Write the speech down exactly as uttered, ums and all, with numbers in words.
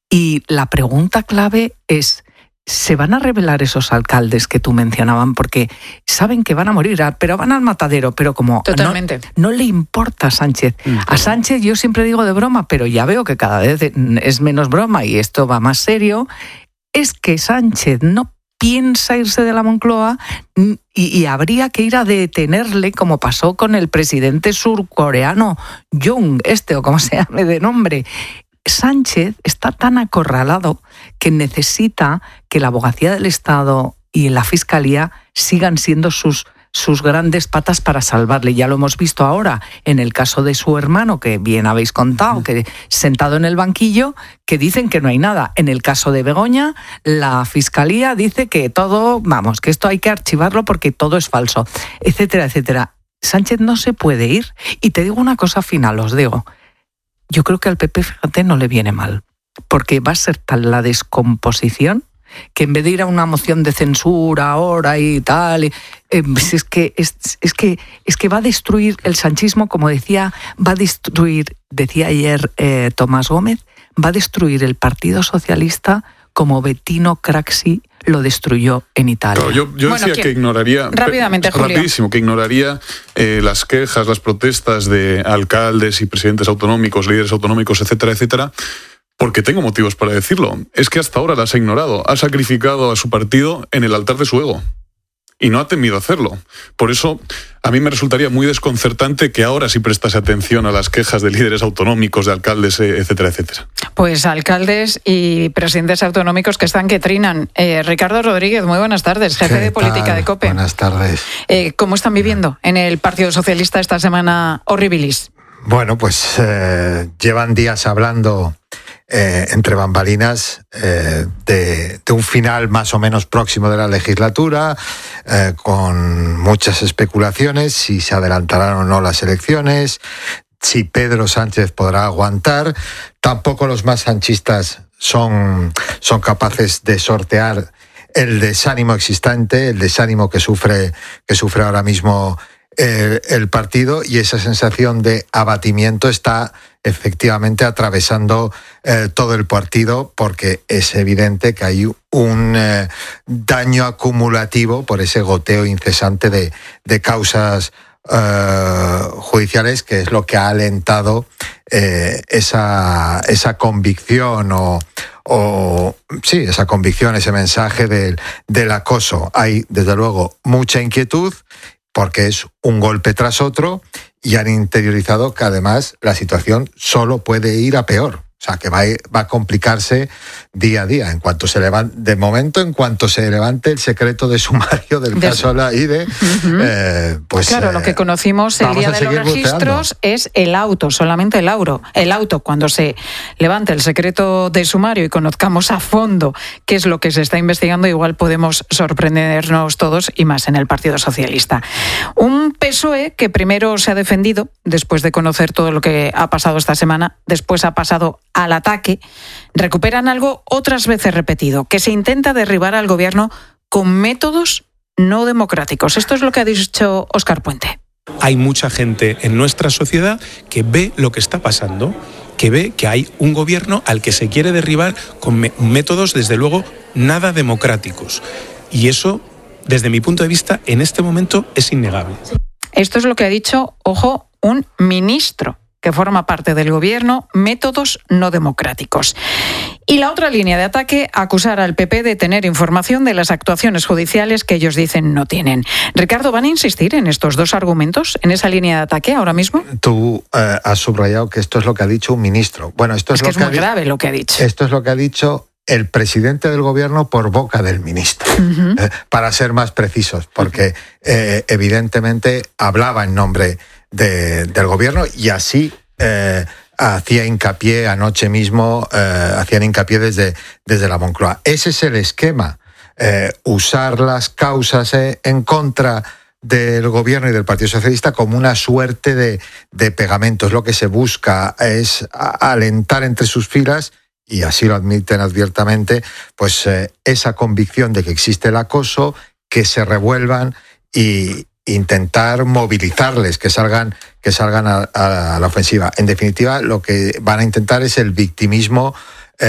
Y la pregunta clave es, ¿se van a revelar esos alcaldes que tú mencionaban? Porque saben que van a morir, pero van al matadero, pero como Totalmente. No, no le importa a Sánchez. A Sánchez yo siempre digo de broma, pero ya veo que cada vez es menos broma y esto va más serio, es que Sánchez no piensa irse de la Moncloa y, y habría que ir a detenerle, como pasó con el presidente surcoreano Jung, este o como se llame de nombre. Sánchez está tan acorralado que necesita que la Abogacía del Estado y la Fiscalía sigan siendo sus, sus grandes patas para salvarle. Ya lo hemos visto ahora en el caso de su hermano, que bien habéis contado, que sentado en el banquillo, que dicen que no hay nada. En el caso de Begoña, la Fiscalía dice que todo, vamos, que esto hay que archivarlo porque todo es falso, etcétera, etcétera. Sánchez no se puede ir. Y te digo una cosa final, os digo. Yo creo que al P P, fíjate, no le viene mal, porque va a ser tal la descomposición que en vez de ir a una moción de censura ahora y tal, eh, pues es, que, es, es, que, es que va a destruir el sanchismo, como decía, va a destruir, decía ayer eh, Tomás Gómez, va a destruir el Partido Socialista como Bettino Craxi lo destruyó en Italia. Claro, yo yo bueno, decía que ignoraría, rápidamente, Julio. rapidísimo, que ignoraría eh, las quejas, las protestas de alcaldes y presidentes autonómicos, líderes autonómicos, etcétera, etcétera, porque tengo motivos para decirlo. Es que hasta ahora las ha ignorado, ha sacrificado a su partido en el altar de su ego. Y no ha temido hacerlo. Por eso, a mí me resultaría muy desconcertante que ahora sí prestase atención a las quejas de líderes autonómicos, de alcaldes, etcétera, etcétera. Pues alcaldes y presidentes autonómicos que están que trinan. Eh, Ricardo Rodríguez, muy buenas tardes, jefe de política tal? de COPE. Buenas tardes. Eh, ¿Cómo están viviendo en el Partido Socialista esta semana horribilis? Bueno, pues eh, llevan días hablando eh, entre bambalinas eh, de, de un final más o menos próximo de la legislatura, eh, con muchas especulaciones, si se adelantarán o no las elecciones, si Pedro Sánchez podrá aguantar. Tampoco los más sanchistas son, son capaces de sortear el desánimo existente, el desánimo que sufre, que sufre ahora mismo el, el partido, y esa sensación de abatimiento está efectivamente atravesando eh, todo el partido, porque es evidente que hay un eh, daño acumulativo por ese goteo incesante de, de causas Uh, judiciales, que es lo que ha alentado eh, esa, esa convicción o, o sí, esa convicción, ese mensaje del, del acoso. Hay, desde luego, mucha inquietud porque es un golpe tras otro y han interiorizado que además la situación solo puede ir a peor. O sea, que va a, va a complicarse día a día. En cuanto se levante, de momento, en cuanto se levante el secreto de sumario del de caso la I D E, uh-huh. eh, pues claro, eh, lo que conocimos el día de los registros buceando. Es el auto, solamente el auto. El auto, cuando se levante el secreto de sumario y conozcamos a fondo qué es lo que se está investigando, igual podemos sorprendernos todos y más en el Partido Socialista. Un P S O E que primero se ha defendido después de conocer todo lo que ha pasado esta semana, después ha pasado al ataque, recuperan algo otras veces repetido, que se intenta derribar al gobierno con métodos no democráticos. Esto es lo que ha dicho Óscar Puente. Hay mucha gente en nuestra sociedad que ve lo que está pasando, que ve que hay un gobierno al que se quiere derribar con me- métodos, desde luego, nada democráticos. Y eso, desde mi punto de vista, en este momento es innegable. Esto es lo que ha dicho, ojo, un ministro que forma parte del gobierno, métodos no democráticos. Y la otra línea de ataque, acusar al P P de tener información de las actuaciones judiciales que ellos dicen no tienen. Ricardo, ¿van a insistir en estos dos argumentos, en esa línea de ataque ahora mismo? Tú eh, has subrayado que esto es lo que ha dicho un ministro. Bueno, esto es, es que lo es que muy ha grave lo que ha dicho. Esto es lo que ha dicho el presidente del gobierno por boca del ministro, uh-huh. eh, para ser más precisos, porque eh, evidentemente hablaba en nombre de, del gobierno y así eh, hacía hincapié anoche mismo, eh, hacían hincapié desde, desde la Moncloa. Ese es el esquema, eh, usar las causas eh, en contra del gobierno y del Partido Socialista como una suerte de, de pegamentos. Lo que se busca es alentar entre sus filas, y así lo admiten abiertamente, pues eh, esa convicción de que existe el acoso, que se revuelvan y intentar movilizarles, que salgan, que salgan a, a la ofensiva. En definitiva, lo que van a intentar es el victimismo